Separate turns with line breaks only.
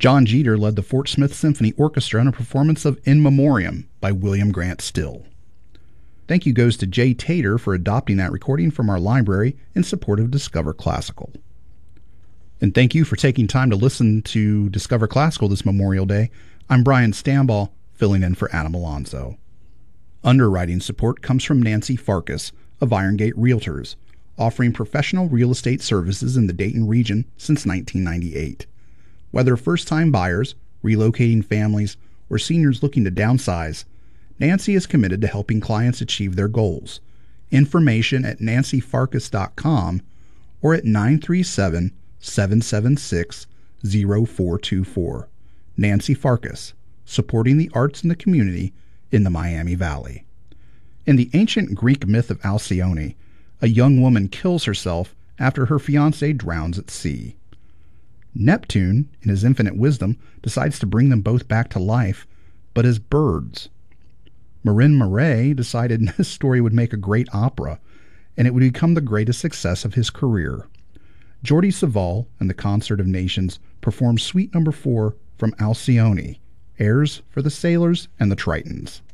John Jeter led the Fort Smith Symphony Orchestra in a performance of In Memoriam by William Grant Still. Thank you goes to Jay Tater for adopting that recording from our library in support of Discover Classical. And thank you for taking time to listen to Discover Classical this Memorial Day. I'm Brian Stamball, filling in for Adam Alonso. Underwriting support comes from Nancy Farkas of Irongate Realtors, offering professional real estate services in the Dayton region since 1998. Whether first-time buyers, relocating families, or seniors looking to downsize, Nancy is committed to helping clients achieve their goals. Information at nancyfarkas.com or at 937-776-0424. Nancy Farkas, supporting the arts and the community in the Miami Valley. In the ancient Greek myth of Alcyone, a young woman kills herself after her fiancé drowns at sea. Neptune, in his infinite wisdom, decides to bring them both back to life, but as birds. Marin Marais decided this story would make a great opera, and it would become the greatest success of his career. Jordi Savall and the Concert of Nations performed Suite No. 4 from Alcyone, airs for the sailors and the Tritons.